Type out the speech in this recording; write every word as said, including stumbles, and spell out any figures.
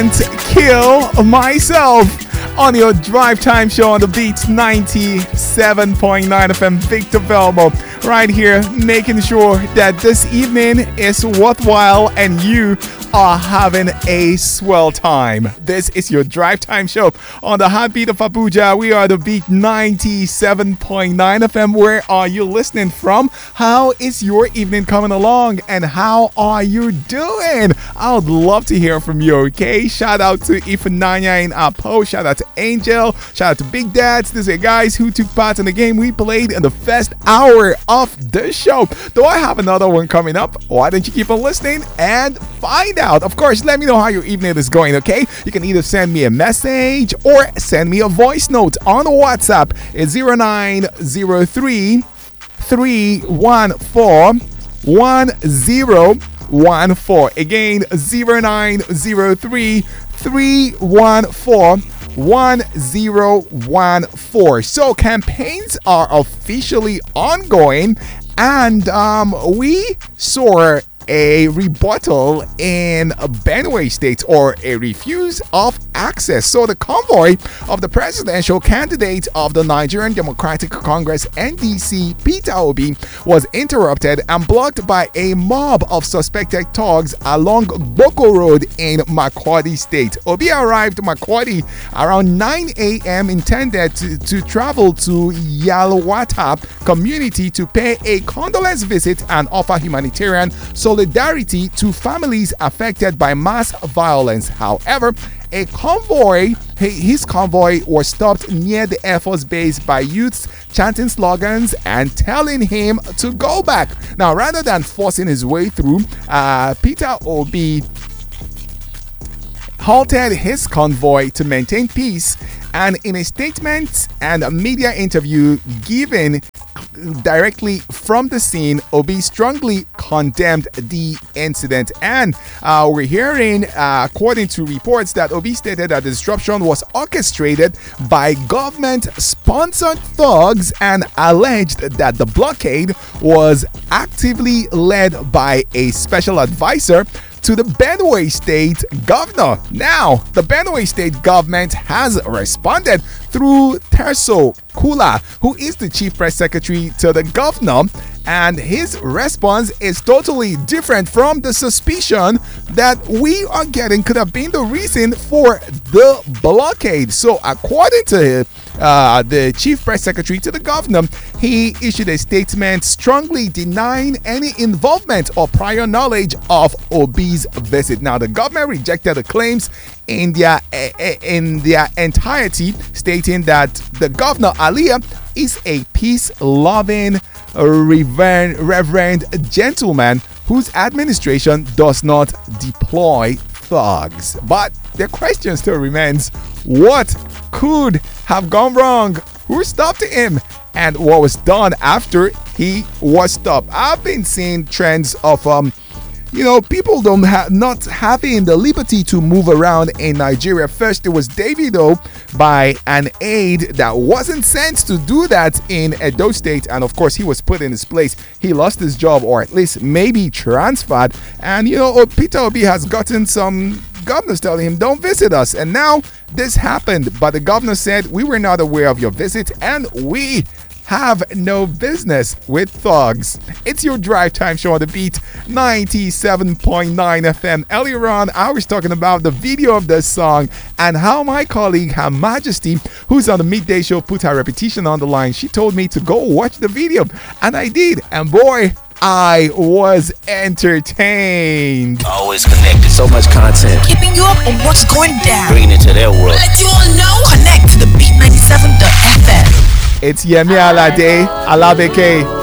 Kill myself on your drive time show on the Beat ninety-seven point nine F M. Victor Velmo right here, making sure that this evening is worthwhile and you are having a swell time. This is your drive time show on the Heartbeat of Abuja. We are the Beat ninety-seven point nine F M. Where are you listening from? How is your evening coming along? And how are you doing? I would love to hear from you, okay? Shout out to Ifunanya in Apo. Shout out to Angel. Shout out to Big Dads. These are guys who took part in the game we played in the first hour of the show. Do I have another one coming up? Why don't you keep on listening and find out? Of course, let me know how your evening is going, okay? You can either send me a message or send me a voice note on WhatsApp. It's zero nine zero three, three one four, one zero one four. Again, zero nine zero three, three one four, one zero one four. So campaigns are officially ongoing, and um, we saw a rebuttal in Benue State, or a refuse of access. So the convoy of the presidential candidate of the Nigerian Democratic Congress N D C, Peter Obi, was interrupted and blocked by a mob of suspected thugs along Boko Road in Makurdi State. Obi arrived in Makurdi around nine a.m. intended to, to travel to Yalwata community to pay a condolence visit and offer humanitarian solidarity to families affected by mass violence. However, a convoy, his convoy was stopped near the Air Force Base by youths chanting slogans and telling him to go back. Now, rather than forcing his way through, uh, Peter Obi halted his convoy to maintain peace, and in a statement and a media interview given directly from the scene, Obi strongly condemned the incident. And uh, we're hearing, uh, according to reports, that Obi stated that the disruption was orchestrated by government-sponsored thugs and alleged that the blockade was actively led by a special advisor to the Benue State governor. Now, the Benue State government has responded through Terso Kula, who is the chief press secretary to the governor, and his response is totally different from the suspicion that we are getting could have been the reason for the blockade. So, according to uh, the chief press secretary to the governor, he issued a statement strongly denying any involvement or prior knowledge of Obi's visit. Now, the government rejected the claims in their in their entirety, stating that the governor Aliyah is a peace-loving, reverend, reverend gentleman whose administration does not deploy thugs. But the question still remains: what could have gone wrong? Who stopped him? And what was done after he was stopped? I've been seeing trends of um you know, people don't have not having the liberty to move around in Nigeria. First, it was Davido by an aide that wasn't sent to do that in Edo State, and of course, he was put in his place. He lost his job, or at least maybe transferred. And you know, Peter Obi has gotten some governors telling him, "Don't visit us." And now this happened, but the governor said, "We were not aware of your visit, and we have no business with thugs." It's your drive time show on the Beat ninety-seven point nine F M. Earlier on, I was talking about the video of this song and how my colleague Her Majesty, who's on the midday show, put her repetition on the line. She told me to go watch the video, and I did, and boy, I was entertained. Always connected, so much content, keeping you up on what's going down, bringing it to their world. Let you all know. Connect to the Beat ninety-seven dot F M. It's Yemi Alade Alabeke.